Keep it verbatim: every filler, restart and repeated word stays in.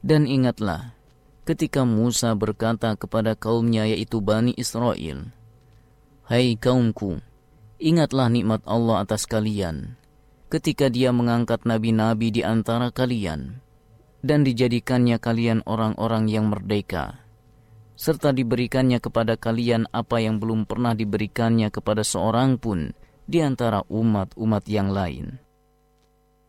Dan ingatlah ketika Musa berkata kepada kaumnya, yaitu Bani Israel, "Hai kaumku, ingatlah nikmat Allah atas kalian ketika Dia mengangkat nabi-nabi di antara kalian dan dijadikannya kalian orang-orang yang merdeka, serta diberikannya kepada kalian apa yang belum pernah diberikannya kepada seorang pun di antara umat-umat yang lain.